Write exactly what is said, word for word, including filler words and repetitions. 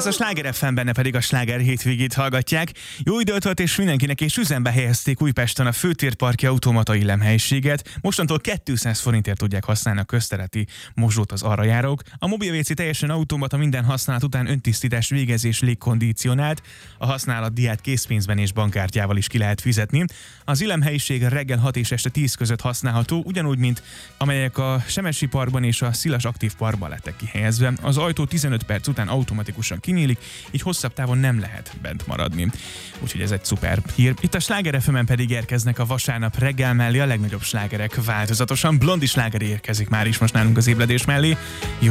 Ez a Sláger ef em, benne pedig a Sláger hétvégét hallgatják. Jó időt volt és mindenkinek, és üzembe helyezték Újpesten a főtérparki automata illemhelyiséget. Mostantól kétszáz forintért tudják használni a köztereti mosdót az arra járók. A mobil vé cé teljesen automata, minden használat után öntisztítás végezés légkondicionált. A használat díját készpénzben és bankkártyával is ki lehet fizetni. Az illemhelyiség reggel hat és este tíz között használható, ugyanúgy, mint amelyek a Semesi Parkban és a Szilas Aktív Parkban lettek kihelyezve. Az ajtó tizenöt perc után automatikusan kinyílik, így hosszabb távon nem lehet bent maradni. Úgyhogy ez egy szuper hír. Itt a Sláger ef em-en pedig érkeznek a vasárnap reggel mellé a legnagyobb slágerek változatosan. Blondi sláger érkezik már is most nálunk az ébredés mellé. Jó